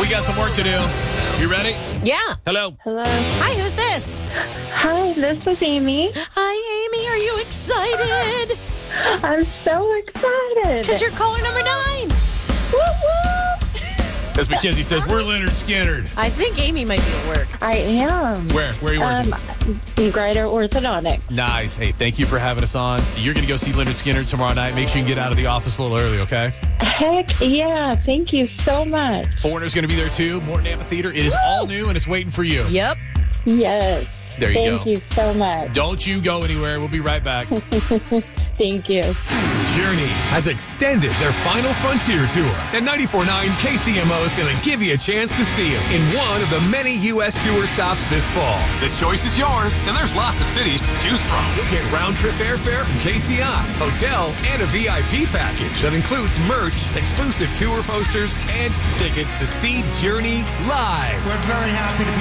We got some work to do. You ready? Yeah. Hello. Hello. Hi, who's this? Hi, this is Amy. Hi, Amy. Are you excited? I'm so excited. Because you're caller number 9. Woo woo! As Mackenzie says, we're Leonard Skinner. I think Amy might be at work. I am. Where are you working? Greater Orthodontics. Nice. Hey, thank you for having us on. You're going to go see Leonard Skinner tomorrow night. Make sure you get out of the office a little early, okay? Heck yeah. Thank you so much. Foreigner's going to be there too. Morton Amphitheater. It is all new and it's waiting for you. Yep. Yes. There you go. Thank you so much. Don't you go anywhere. We'll be right back. Thank you. Journey has extended their Final Frontier tour, and 94.9 KCMO is going to give you a chance to see them in one of the many U.S. tour stops this fall. The choice is yours, and there's lots of cities to choose from. You'll get round-trip airfare from KCI, hotel, and a VIP package that includes merch, exclusive tour posters, and tickets to see Journey live. We're very happy to be